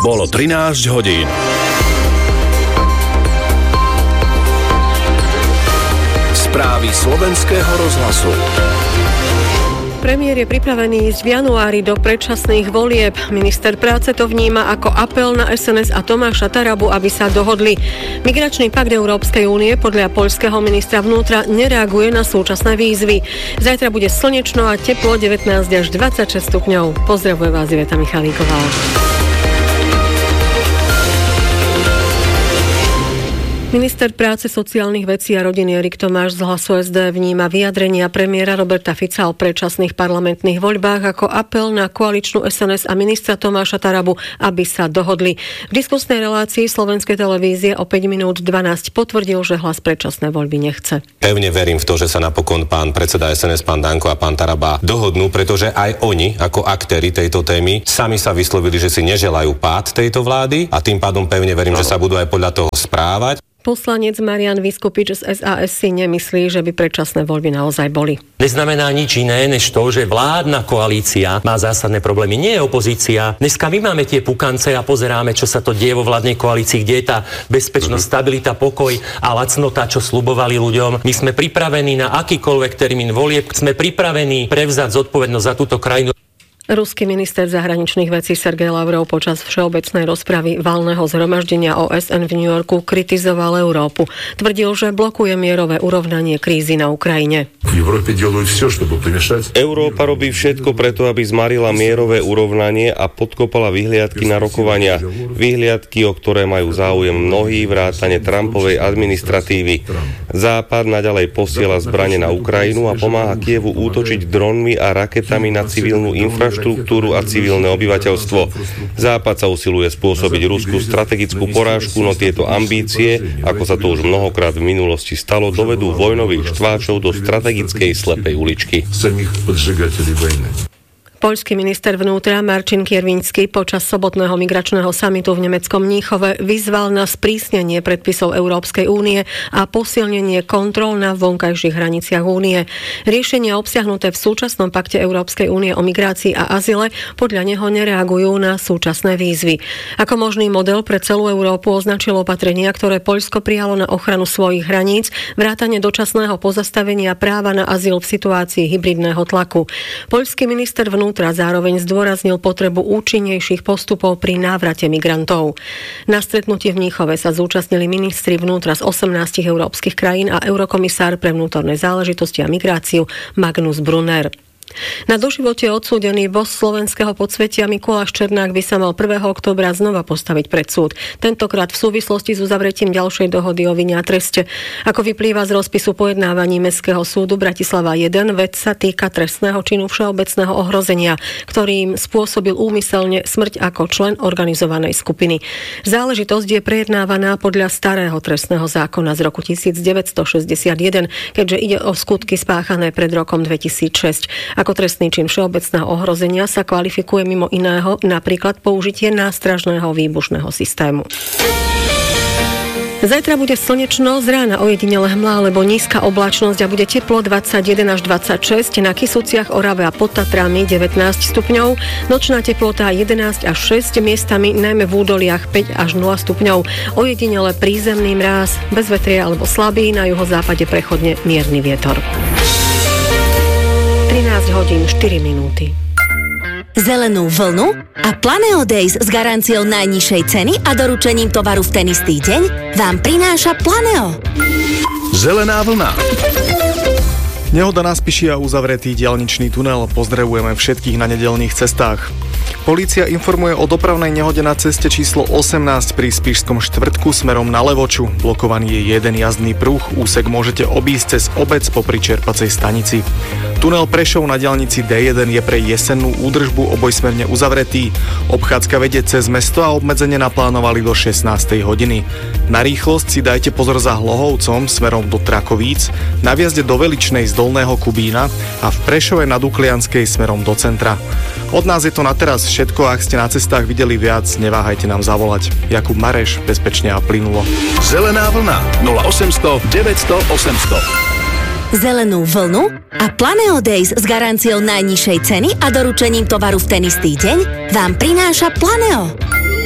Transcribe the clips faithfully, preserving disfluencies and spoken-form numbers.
Bolo trinásť hodín. Správy slovenského rozhlasu. Premiér je pripravený ísť v januári do predčasných volieb. Minister práce to vníma ako apel na es en es a Tomáša Tarabu, aby sa dohodli. Migračný pakt Európskej únie podľa poľského ministra vnútra nereaguje na súčasné výzvy. Zajtra bude slnečno a teplo devätnásť až dvadsaťšesť stupňov. Pozdravuje vás Iveta Michalíková. Minister práce, sociálnych vecí a rodiny Erik Tomáš z Hlasu es dé vníma vyjadrenia premiéra Roberta Fica o predčasných parlamentných voľbách ako apel na koaličnú es en es a ministra Tomáša Tarabu, aby sa dohodli. V diskusnej relácii Slovenskej televízie o päť minút dvanásť potvrdil, že Hlas predčasné voľby nechce. Pevne verím v to, že sa napokon pán predseda es en es, pán Danko a pán Taraba dohodnú, pretože aj oni, ako aktéri tejto témy, sami sa vyslovili, že si neželajú pád tejto vlády a tým pádom pevne verím, no. že sa budú aj podľa toho správať. Poslanec Marian Vyskupič z es a es si nemyslí, že by predčasné voľby naozaj boli. Neznamená nič iné, než to, že vládna koalícia má zásadné problémy. Nie je opozícia. Dneska my máme tie pukance a pozeráme, čo sa to deje vo vládnej koalícii, kde je tá bezpečnosť, uh-huh. stabilita, pokoj a lacnota, čo sľubovali ľuďom. My sme pripravení na akýkoľvek termín volieb, sme pripravení prevzať zodpovednosť za túto krajinu. Ruský minister zahraničných vecí Sergej Lavrov počas všeobecnej rozpravy valného zhromaždenia ó es en v New Yorku kritizoval Európu. Tvrdil, že blokuje mierové urovnanie krízy na Ukrajine. Európa robí všetko preto, aby zmarila mierové urovnanie a podkopala vyhliadky na rokovania. Vyhliadky, o ktoré majú záujem mnohí, vrátane Trumpovej administratívy. Západ naďalej posiela zbrane na Ukrajinu a pomáha Kievu útočiť dronmi a raketami na civilnú infraštruktúru štruktúru a civilné obyvateľstvo. Západ sa usiluje spôsobiť Rusku strategickú porážku, no tieto ambície, ako sa to už mnohokrát v minulosti stalo, dovedú vojnových štváčov do strategickej slepej uličky. Poľský minister vnútra Marcin Kierwiński počas sobotného migračného samitu v nemeckom Mníchove vyzval na sprísnenie predpisov Európskej únie a posilnenie kontrol na vonkajších hraniciach únie. Riešenia obsiahnuté v súčasnom pakte Európskej únie o migrácii a azyle podľa neho nereagujú na súčasné výzvy. Ako možný model pre celú Európu označilo opatrenia, ktoré Poľsko prijalo na ochranu svojich hraníc, vrátane dočasného pozastavenia práva na azyl v situácii hybridného tlaku. Poľský minister vnútra vnútra zároveň zdôraznil potrebu účinnejších postupov pri návrate migrantov. Na stretnutí v Mníchove sa zúčastnili ministri vnútra z osemnástich európskych krajín a eurokomisár pre vnútorné záležitosti a migráciu Magnus Brunner. Na doživote odsúdený boss slovenského podsvetia Mikuláš Černák by sa mal prvého októbra znova postaviť pred súd. Tentokrát v súvislosti s uzavretím ďalšej dohody o vine a treste. Ako vyplýva z rozpisu pojednávaní Mestského súdu Bratislava jeden, vec sa týka trestného činu všeobecného ohrozenia, ktorým spôsobil úmyselne smrť ako člen organizovanej skupiny. Záležitosť je prejednávaná podľa starého trestného zákona z roku devätnásťstošesťdesiatjeden, keďže ide o skutky spáchané pred rokom dvetisícšesť. Ako trestný čin všeobecného ohrozenia sa kvalifikuje mimo iného napríklad použitie nástražného výbušného systému. Zajtra bude slnečno, z rána ojedinele hmla alebo nízka oblačnosť a bude teplo dvadsaťjeden až dvadsaťšesť, na Kysuciach, Orave a pod Tatrami devätnásť stupňov, nočná teplota jedenásť až šesť, miestami najmä v údoliach päť až nula stupňov, ojedinele prízemný mráz, bez vetria alebo slabý, na juhozápade prechodne mierny vietor. trinásť hodín štyri minúty. Zelenú vlnu a Planeo Days s garanciou najnižšej ceny a doručením tovaru v ten istý deň vám prináša Planeo. Zelená vlna. Nehoda na Spiši a uzavretý diaľničný tunel. Pozdravujeme všetkých na nedeľných cestách. Polícia informuje o dopravnej nehode na ceste číslo osemnásť pri Spišskom štvrtku smerom na Levoču. Blokovaný je jeden jazdný pruh, úsek môžete obísť cez obec popri čerpacej stanici. Tunel Prešov na diaľnici dé jeden je pre jesennú údržbu obojsmerne uzavretý. Obchádzka vedie cez mesto a obmedzenie naplánovali do šestnástej hodiny. Na rýchlosť si dajte pozor za Hlohovcom smerom do Trakovíc, na vjazde do Veličnej z Dolného Kubína a v Prešove na Duklianskej smerom do centra. Od nás je to na teraz všetko, ak ste na cestách videli viac, neváhajte nám zavolať. Jakub Mareš, bezpečne a plynulo. Zelená vlna nula osemsto deväťsto osemsto. Zelenú vlnu a Planeo Days s garanciou najnižšej ceny a doručením tovaru v ten istý deň vám prináša Planeo.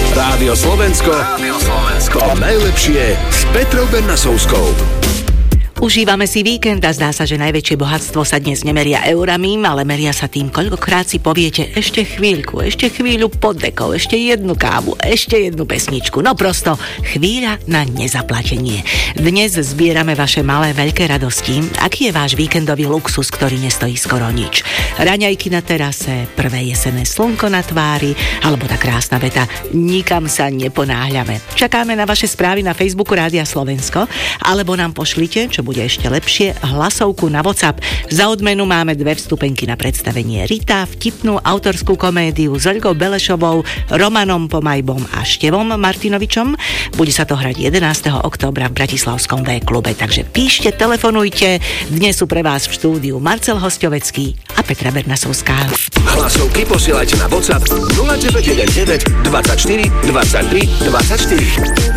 Rádio Slovensko. Rádio Slovensko. To najlepšie s Petrou Bernasovskou. Užívame si víkend a zdá sa, že najväčšie bohatstvo sa dnes nemeria eurami, ale meria sa tým, koľkokrát si poviete ešte chvíľku, ešte chvíľu pod dekou, ešte jednu kávu, ešte jednu pesničku. No prosto, chvíľa na nezaplatenie. Dnes zbierame vaše malé veľké radosti. Aký je váš víkendový luxus, ktorý nestojí skoro nič? Raňajky na terase, prvé jesenné slnko na tvári, alebo tá krásna veta, nikam sa neponáhľame. Čakáme na vaše správy na Facebooku Rádia Slovensko, alebo nám pošlite, čo bude ešte lepšie, hlasovku na WhatsApp. Za odmenu máme dve vstupenky na predstavenie Rita, vtipnú autorskú komédiu s Oľgou Belešovou, Romanom Pomajbom a Števom Martinovičom. Bude sa to hrať jedenásteho októbra v bratislavskom V-klube, takže píšte, telefonujte. Dnes sú pre vás v štúdiu Marcel Hosťovecký a Petra Bernasovská. Hlasovky posielajte na WhatsApp nula deväť jeden deväť dvadsaťštyri dvadsaťtri dvadsaťštyri.